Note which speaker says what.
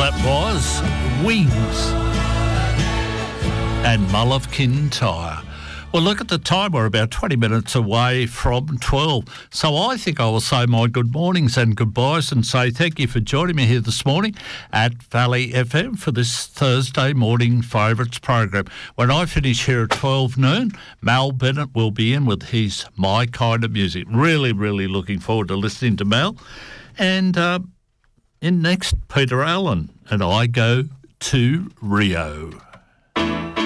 Speaker 1: That was Wings and Mulligan Tyre. Well, look at the time. We're about 20 minutes away from 12. So I think I will say my good mornings and goodbyes and say thank you for joining me here this morning at Valley FM for this Thursday morning favourites program. When I finish here at 12 noon, Mal Bennett will be in with his My Kind of Music. Really, really looking forward to listening to Mal. And in next, Peter Allen, and I go to Rio.